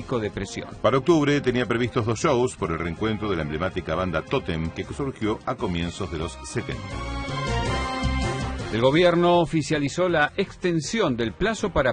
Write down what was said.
crítico-depresión. Para octubre tenía previstos 2 shows por el reencuentro de la emblemática banda Totem, que surgió a comienzos de los 70. El gobierno oficializó la extensión del plazo para